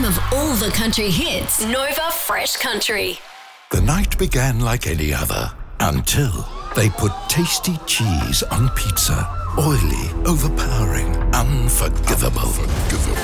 of all the country hits. Nova Fresh Country. The night began like any other until they put tasty cheese on pizza. Oily, overpowering, unforgivable.